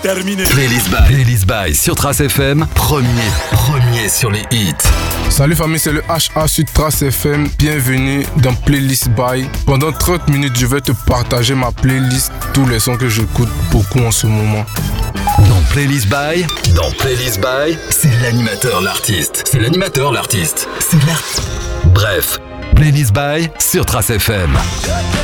Terminé. Playlist by sur Trace FM, premier sur les hits. Salut famille, c'est le HA sur Trace FM. Bienvenue dans Playlist by. Pendant 30 minutes, je vais te partager ma playlist, tous les sons que j'écoute beaucoup en ce moment. Dans Playlist by, c'est l'animateur l'artiste. Bref, Playlist by sur Trace FM.